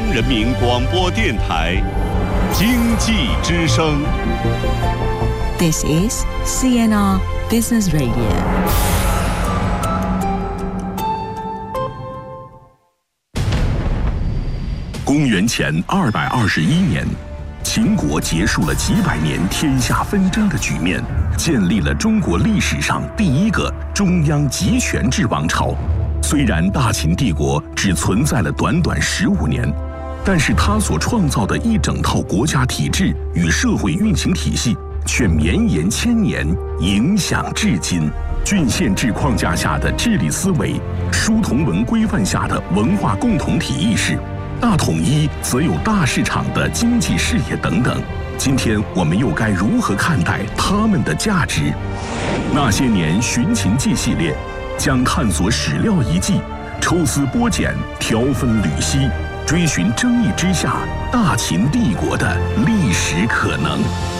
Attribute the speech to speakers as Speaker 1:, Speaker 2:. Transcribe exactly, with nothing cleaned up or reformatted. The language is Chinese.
Speaker 1: 央人民广播电台经济之声。
Speaker 2: This is C N R Business Radio。
Speaker 3: 公元前二百二十一年，秦国结束了几百年天下纷争的局面，建立了中国历史上第一个中央集权制王朝。虽然大秦帝国只存在了短短十五年，但是它所创造的一整套国家体制与社会运行体系却绵延千年，影响至今。郡县制框架下的治理思维，书同文规范下的文化共同体意识，大统一则有大市场的经济视野等等。今天我们又该如何看待它们的价值？那些年寻秦记系列将探索史料遗迹，抽丝剥茧，挑分缕析，追寻争议之下大秦帝国的历史可能。